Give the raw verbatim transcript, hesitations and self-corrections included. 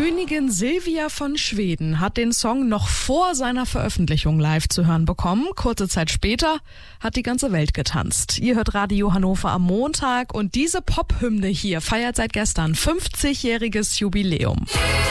Königin Silvia von Schweden hat den Song noch vor seiner Veröffentlichung live zu hören bekommen. Kurze Zeit später hat die ganze Welt getanzt. Ihr hört Radio Hannover am Montag und diese Pop-Hymne hier feiert seit gestern fünfzigjähriges Jubiläum.